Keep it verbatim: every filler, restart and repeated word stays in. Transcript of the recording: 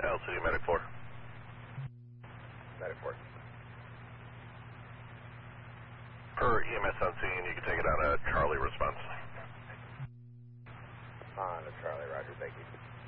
L C D Medic four. Medic four. Per E M S on scene, you can take it on a Charlie response. On a Charlie, roger, thank you.